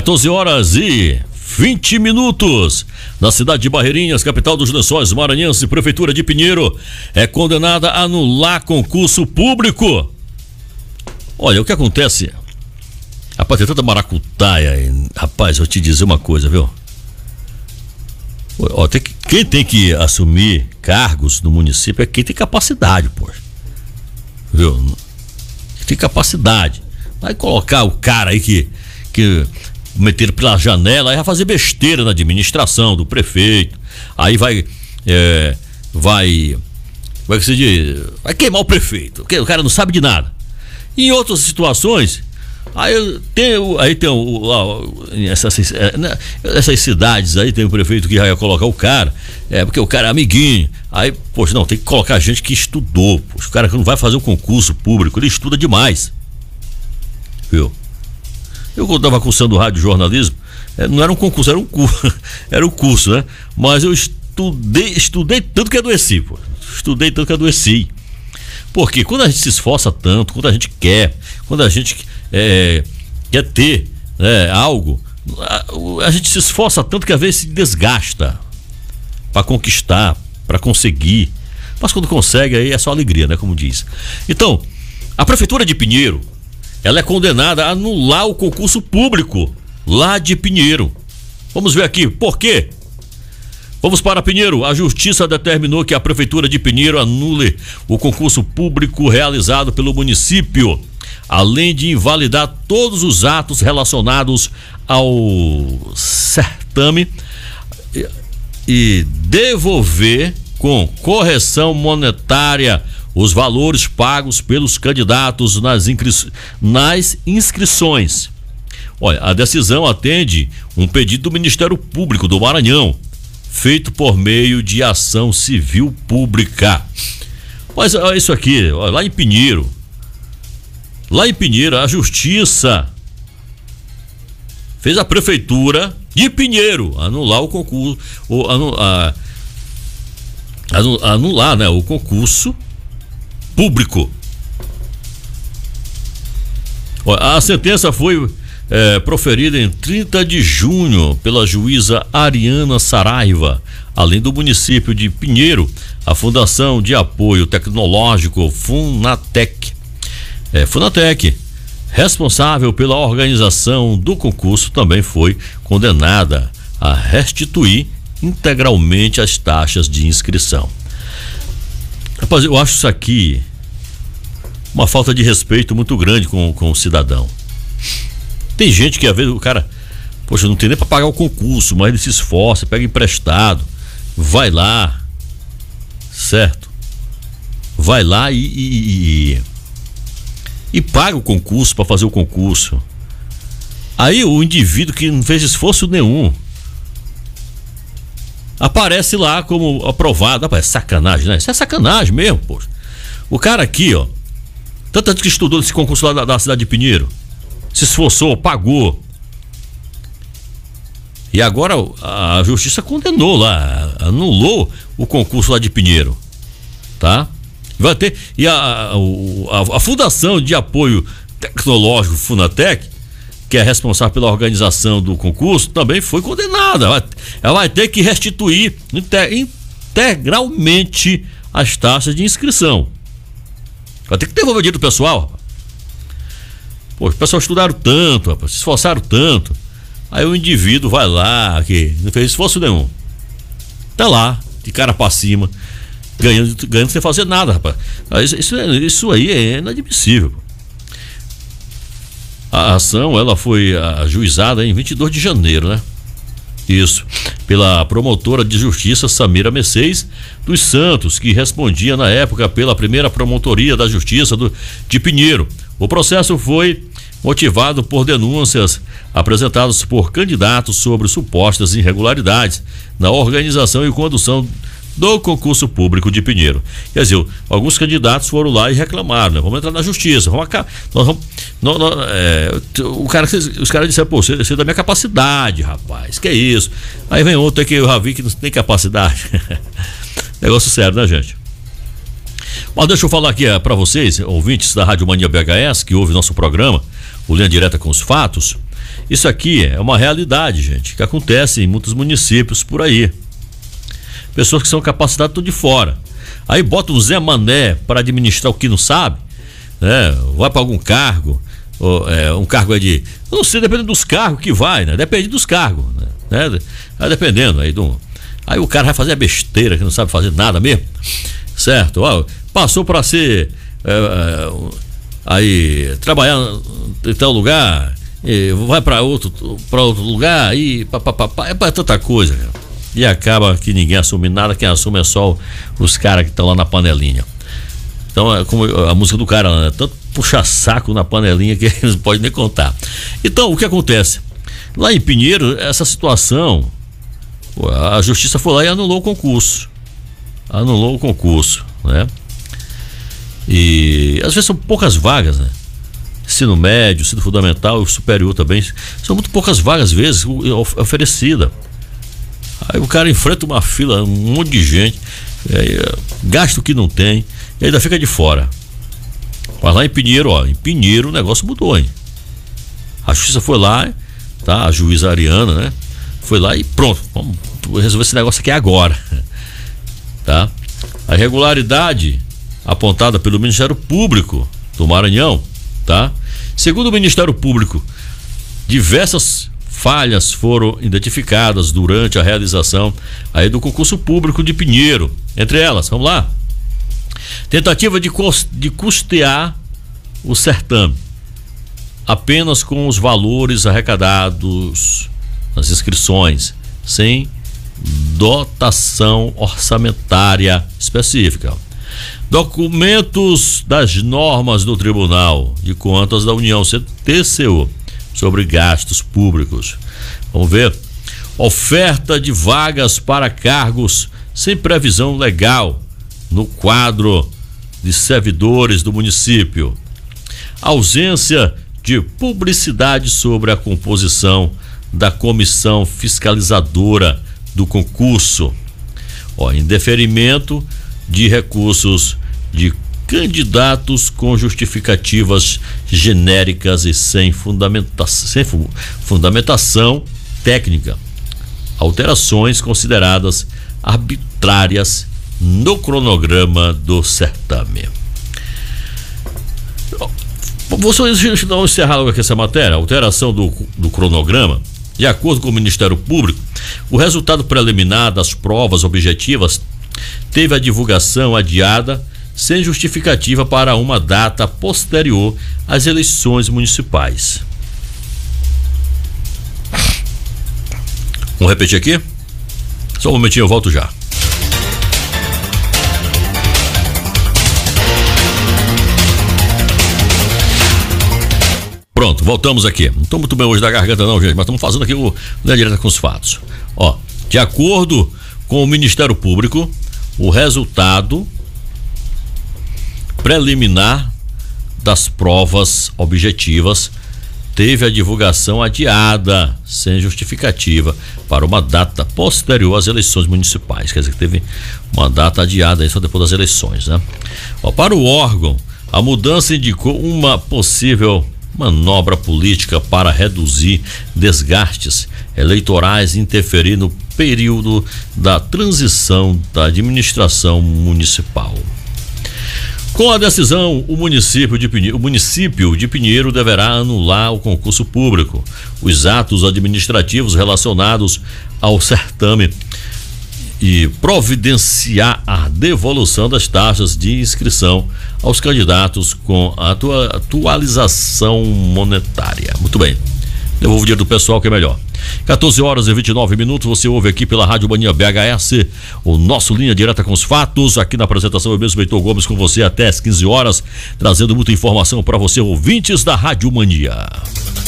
14h20 na cidade de Barreirinhas, capital dos Lençóis Maranhenses. Prefeitura de Pinheiro é condenada a anular concurso público. Olha, o que acontece? Rapaz, tem tanta maracutaia aí. Rapaz, eu vou te dizer uma coisa, viu? Ó, quem tem que assumir cargos no município é quem tem capacidade, pô. Viu? Tem capacidade. Vai colocar o cara aí que meter pela janela, aí vai fazer besteira na administração do prefeito. Aí vai queimar o prefeito, porque o cara não sabe de nada. Em outras situações, essas cidades aí tem um prefeito que vai colocar o cara, porque o cara é amiguinho. Aí, poxa, não, tem que colocar gente que estudou. Poxa, o cara que não vai fazer um concurso público, ele estuda demais. Viu? Eu quando estava cursando rádio jornalismo, não era um concurso, era um curso, né? Mas eu estudei tanto que adoeci, pô. Porque quando a gente se esforça tanto, quando a gente quer ter algo, a gente se esforça tanto que às vezes se desgasta para conquistar, para conseguir. Mas quando consegue, aí é só alegria, né? Como diz. Então, a Prefeitura de Pinheiro, ela é condenada a anular o concurso público lá de Pinheiro. Vamos ver aqui, por quê? Vamos para Pinheiro. A Justiça determinou que a Prefeitura de Pinheiro anule o concurso público realizado pelo município, além de invalidar todos os atos relacionados ao certame e devolver com correção monetária os valores pagos pelos candidatos nas inscrições. Olha, a decisão atende um pedido do Ministério Público do Maranhão, feito por meio de ação civil pública. Mas olha isso aqui, olha, lá em Pinheiro, a Justiça fez a Prefeitura de Pinheiro anular o concurso, anular, né, o concurso público. A sentença foi proferida em 30 de junho pela juíza Ariana Saraiva. Além do município de Pinheiro, a Fundação de Apoio Tecnológico Funatec, responsável pela organização do concurso, também foi condenada a restituir integralmente as taxas de inscrição. Rapaz, eu acho isso aqui uma falta de respeito muito grande com o cidadão. Tem gente que às vezes o cara, poxa, não tem nem para pagar o concurso, mas ele se esforça, pega emprestado, vai lá, certo? Vai lá e paga o concurso para fazer o concurso. Aí o indivíduo que não fez esforço nenhum aparece lá como aprovado. Rapaz, é sacanagem, né? Isso é sacanagem mesmo, poxa. O cara aqui, ó, tanta gente que estudou nesse concurso lá da cidade de Pinheiro, se esforçou, pagou. E agora a Justiça condenou lá, anulou o concurso lá de Pinheiro, tá? Vai ter, e a Fundação de Apoio Tecnológico Funatec, que é responsável pela organização do concurso, também foi condenada. Ela vai ter que restituir integralmente as taxas de inscrição. Vai ter que devolver o dinheiro do pessoal, rapaz. Pô, os pessoal estudaram tanto, rapaz, se esforçaram tanto. Aí o indivíduo vai lá, que não fez esforço nenhum, tá lá, de cara pra cima, ganhando sem fazer nada, rapaz. Isso aí é inadmissível. A ação, ela foi ajuizada em 22 de janeiro, né? Isso, pela promotora de justiça Samira Mercedes dos Santos, que respondia na época pela primeira promotoria da justiça de Pinheiro. O processo foi motivado por denúncias apresentadas por candidatos sobre supostas irregularidades na organização e condução do concurso público de Pinheiro. Quer dizer, alguns candidatos foram lá e reclamaram, né? Vamos entrar na justiça, os caras disseram, pô, você é da minha capacidade, rapaz, que é isso? Aí vem outro que eu já vi que não tem capacidade. Negócio sério, né, gente? Mas deixa eu falar aqui para vocês, ouvintes da Rádio Mania BHS, que ouve nosso programa, o Linha Direta com os Fatos. Isso aqui é uma realidade, gente, que acontece em muitos municípios por aí. Pessoas que são capacitadas estão de fora. Aí bota um Zé Mané para administrar o que não sabe, né? Vai para algum cargo, um cargo é de, não sei, dependendo dos cargos que vai, né? Depende dos cargos, né? Vai dependendo aí aí o cara vai fazer a besteira que não sabe fazer nada mesmo, certo? Passou para ser aí trabalhar em tal lugar, vai para outro lugar e é para tanta coisa, cara. E acaba que ninguém assume nada, quem assume é só os caras que estão lá na panelinha. Então é como a música do cara, né? Tanto puxa saco na panelinha que eles não podem nem contar. Então o que acontece? Lá em Pinheiro, essa situação, a justiça foi lá e anulou o concurso. Né? E às vezes são poucas vagas, né? Ensino médio, ensino fundamental e superior também. São muito poucas vagas, às vezes, oferecidas. Aí o cara enfrenta uma fila, um monte de gente, gasta o que não tem e ainda fica de fora. Mas lá em Pinheiro, o negócio mudou, hein? A justiça foi lá, tá? A juíza Ariana, né? Foi lá e pronto, vamos resolver esse negócio aqui agora, tá? A irregularidade apontada pelo Ministério Público do Maranhão, tá? Segundo o Ministério Público, diversas falhas foram identificadas durante a realização aí do concurso público de Pinheiro. Entre elas, vamos lá: tentativa de custear o certame apenas com os valores arrecadados nas inscrições, sem dotação orçamentária específica. Documentos das normas do Tribunal de Contas da União, TCU, sobre gastos públicos. Vamos ver. Oferta de vagas para cargos sem previsão legal no quadro de servidores do município. Ausência de publicidade sobre a composição da comissão fiscalizadora do concurso. Indeferimento de recursos de candidatos com justificativas genéricas e sem fundamentação técnica. Alterações consideradas arbitrárias no cronograma do certame. Vou encerrar logo aqui essa matéria. Alteração do cronograma. De acordo com o Ministério Público, o resultado preliminar das provas objetivas teve a divulgação adiada sem justificativa para uma data posterior às eleições municipais. Vamos repetir aqui? Só um momentinho, eu volto já. Pronto, voltamos aqui. Não estou muito bem hoje da garganta não, gente, mas estamos fazendo aqui o Linha Direta com os fatos. De acordo com o Ministério Público, o resultado preliminar das provas objetivas teve a divulgação adiada sem justificativa para uma data posterior às eleições municipais. Quer dizer que teve uma data adiada aí só depois das eleições, né? Para o órgão, a mudança indicou uma possível manobra política para reduzir desgastes eleitorais e interferir no período da transição da administração municipal. Com a decisão, o município de Pinheiro deverá anular o concurso público, os atos administrativos relacionados ao certame e providenciar a devolução das taxas de inscrição aos candidatos com a atualização monetária. Muito bem. Devolvo o dinheiro do pessoal que é melhor. 14h29, você ouve aqui pela Rádio Mania BHS, o nosso Linha Direta com os Fatos. Aqui na apresentação eu mesmo, Heitor Gomes, com você até às 15 horas, trazendo muita informação para você, ouvintes da Rádio Mania.